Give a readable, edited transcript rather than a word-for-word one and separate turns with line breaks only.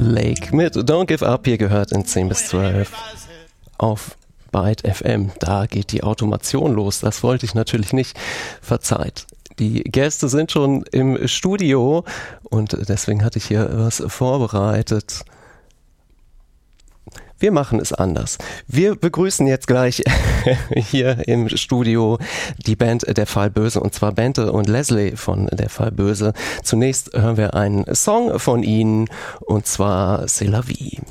Lake mit Don't Give Up, hier gehört in 10 bis 12 auf Byte FM. Da geht die Automation los, das wollte ich natürlich nicht, verzeiht. Die Gäste sind schon im Studio und deswegen hatte ich hier was vorbereitet. Wir machen es anders. Wir begrüßen jetzt gleich hier im Studio die Band Der Fall Böse, und zwar Bente und Leslie von Der Fall Böse. Zunächst hören wir einen Song von ihnen, und zwar C'est la vie.